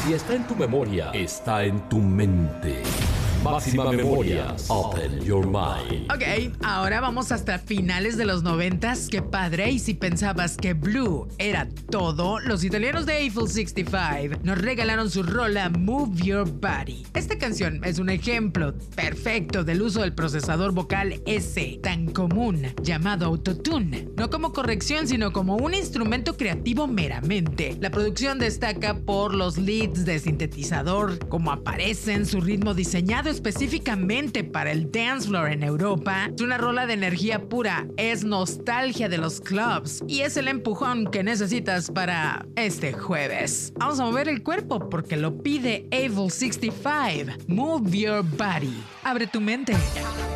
Si está en tu memoria, está en tu mente. Máxima Memorias. Open your mind. Ok, ahora vamos hasta finales de los 90s. ¡Qué padre! Y si pensabas que Blue era todo, los italianos de Eiffel 65 nos regalaron su rola Move Your Body. Esta canción es un ejemplo perfecto del uso del procesador vocal S, tan común, llamado Autotune. No como corrección, sino como un instrumento creativo meramente. La producción destaca por los leads de sintetizador, como aparecen, su ritmo diseñado específicamente para el dance floor en Europa. Es una rola de energía pura, es nostalgia de los clubs y es el empujón que necesitas para este jueves. Vamos a mover el cuerpo porque lo pide Eiffel 65. Move your body. Abre tu mente.